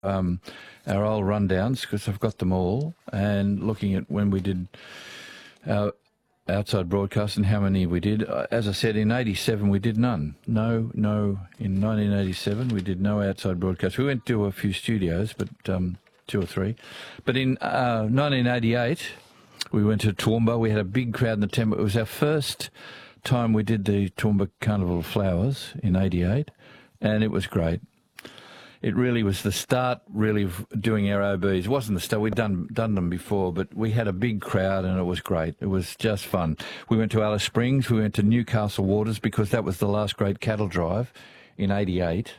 our old rundowns because I've got them all, and looking at when we did our outside broadcast and how many we did. As I said, in 87 we did none. No, in 1987 we did no outside broadcast. We went to a few studios, but 2 or 3. But in 1988 we went to Toowoomba. We had a big crowd in the temple. It was our first time we did the Toowoomba Carnival of Flowers in 88, and it was great. It really was the start, really, of doing our OBs. It wasn't the start. We'd done them before, but we had a big crowd and it was great. It was just fun. We went to Alice Springs. We went to Newcastle Waters because that was the last great cattle drive in 88.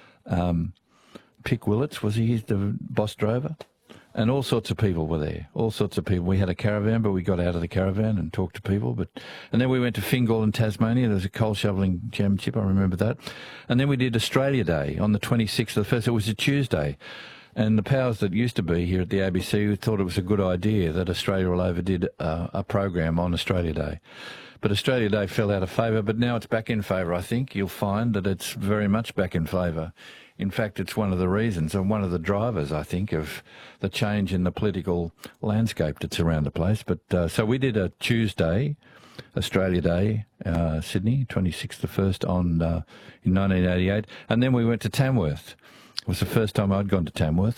Pick Willits, was he the boss drover? And all sorts of people were there, all sorts of people. We had a caravan, but we got out of the caravan and talked to people. And then we went to Fingal in Tasmania. There was a coal shovelling championship, I remember that. And then we did Australia Day on the 26th of the 1st. It was a Tuesday. And the powers that used to be here at the ABC thought it was a good idea that Australia all over did a program on Australia Day. But Australia Day fell out of favour, but now it's back in favour, I think. You'll find that it's very much back in favour. In fact, it's one of the reasons and one of the drivers, I think, of the change in the political landscape that's around the place. But so we did a Tuesday, Australia Day, Sydney, 26th of 1st in 1988. And then we went to Tamworth. It was the first time I'd gone to Tamworth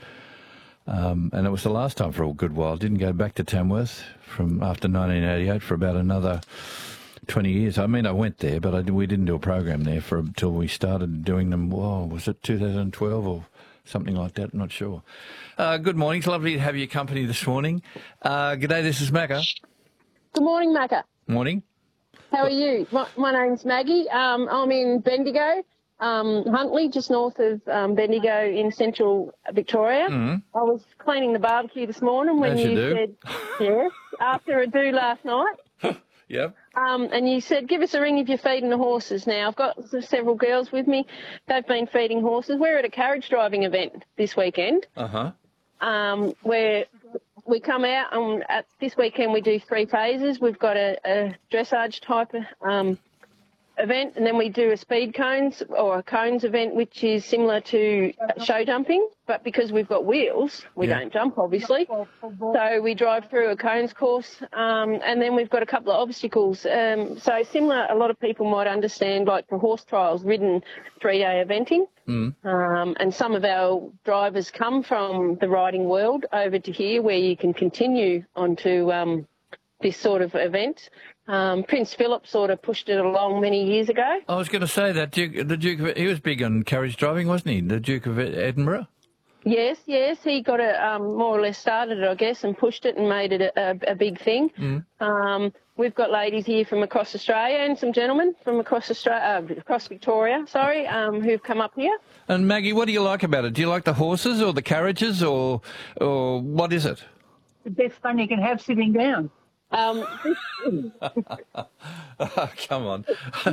and it was the last time for a good while. Didn't go back to Tamworth from after 1988 for about another 20 years. I mean, I went there, but we didn't do a program there until we started doing them. Whoa, was it 2012 or something like that? I'm not sure. Good morning. It's lovely to have your company this morning. G'day, this is Macca. Good morning, Macca. Morning. How are you? My name's Maggie. I'm in Bendigo, Huntley, just north of Bendigo in central Victoria. Mm-hmm. I was cleaning the barbecue this morning when you said, yes, after a do last night. Yep. And you said, give us a ring if you're feeding the horses. Now, I've got several girls with me. They've been feeding horses. We're at a carriage driving event this weekend. Uh-huh. Where we come out, and at this weekend we do 3 phases. We've got a dressage type event, and then we do a speed cones or a cones event, which is similar to show jumping, but because we've got wheels, we don't jump, obviously. So we drive through a cones course, and then we've got a couple of obstacles. So similar, a lot of people might understand, like for horse trials, ridden 3-day eventing. And some of our drivers come from the riding world over to here, where you can continue onto this sort of event. Prince Philip sort of pushed it along many years ago. I was going to say that the Duke of he was big on carriage driving, wasn't he? The Duke of Edinburgh. Yes. He got it more or less started it, I guess, and pushed it and made it a big thing. We've got ladies here from across Australia and some gentlemen from across Victoria, who've come up here. And Maggie, what do you like about it? Do you like the horses or the carriages or what is it? The best fun you can have sitting down. Oh, come on.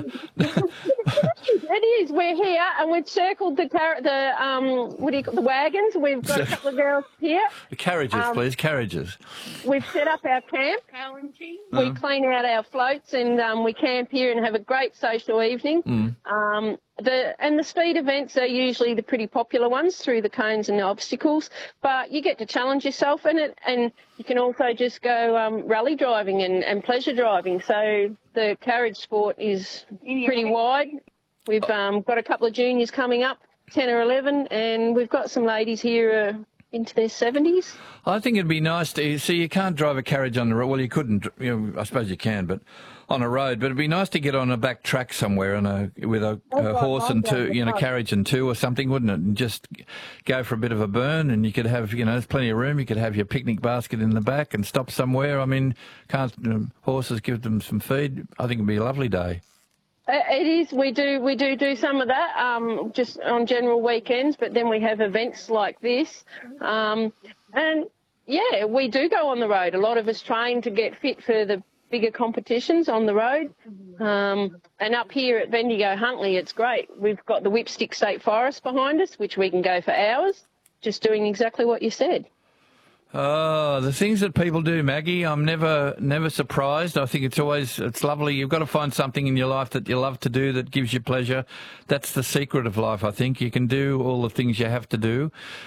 It is. We're here and we've circled the wagons. We've got a couple of girls here. The carriages, please, carriages. We've set up our camp. We clean out our floats and we camp here and have a great social evening. The speed events are usually the pretty popular ones through the cones and the obstacles, but you get to challenge yourself in it, and you can also just go rally driving and pleasure driving. So the carriage sport is pretty wide. We've got a couple of juniors coming up, 10 or 11, and we've got some ladies here into their 70s. I think it'd be nice to see. You can't drive a carriage on the road. Well, you couldn't. I suppose you can, but on a road. But it'd be nice to get on a back track somewhere with a horse and carriage and 2 or something, wouldn't it? And just go for a bit of a burn, and you could have, there's plenty of room. You could have your picnic basket in the back and stop somewhere. I mean, can't horses give them some feed? I think it'd be a lovely day. It is. We do some of that just on general weekends, but then we have events like this. And, yeah, we do go on the road. A lot of us train to get fit for the bigger competitions on the road. And up here at Bendigo Huntley, it's great. We've got the Whipstick State Forest behind us, which we can go for hours, just doing exactly what you said. Oh, the things that people do, Maggie, I'm never surprised. I think it's lovely. You've got to find something in your life that you love to do that gives you pleasure. That's the secret of life, I think. You can do all the things you have to do,